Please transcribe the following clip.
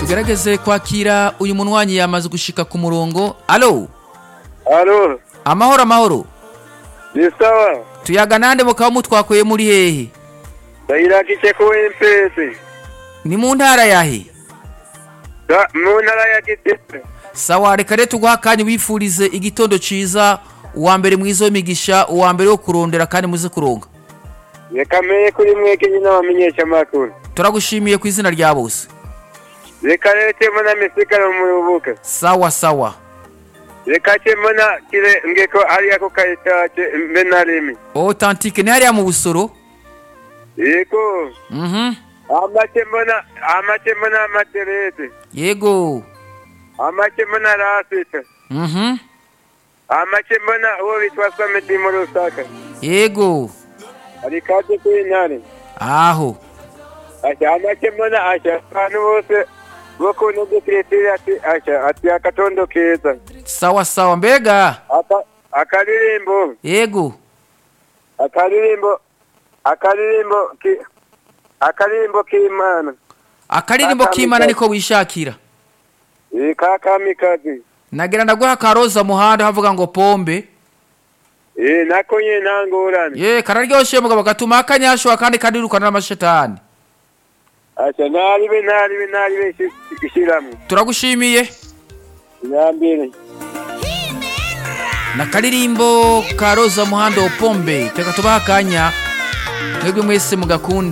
tugerageze kwakira uyu munwanyi yamaze gushika ku murongo. Alo, Alo, amahoro amahoro. ni sawa. Tuyaga nande mukaba mutwakuye muri hehe? Ndayiragije ko MPS. Ni mu ntara yahe? Mu ntara ya Gitega. Sawa, reka rero tuguha akanya wifurize igitondo ciza, uwa mbere mwiza w'imigisha, uwa mbere wo kurondera kandi muze kuronga. Reka meye kuri mweke nyine abamenyesha amakuru. Turagushimiye ku izina rya bose. Reka rero temona misikaro mu rubuga. Sawa sawa. Reka temona kire ngeko ari ako kayitaje mbenarimi. Authentique ni hariya mu Busoro? Yego. Amachemona amaterete. Yego. Amachemona rasita. Amachemona uwo bitwa Samedi mu Rusaka. Yego. Ari kaje kwintare. Aho. Amachemona abantu bose boko n'udukriteri ati akatondo keza. Sawa sawa, mbega akaririmbo. Yego. Akaririmbo k'Imana. Akaririmbo k'Imana niko wishakira. Kakamikazi. Nagira ndaguha karoza muhanda havuga ngo pombe. Nako nye ntangorane. Kararyoshe mugabo gatuma akanyashwa kandi kadirukana n'amashetani. Naribe ishiramwe. Turagushimiye. Nyambere. Na karirimbo karoza muhanda wa pombe. Teka tubaha akanya. Mwebwe mwese mugakunda.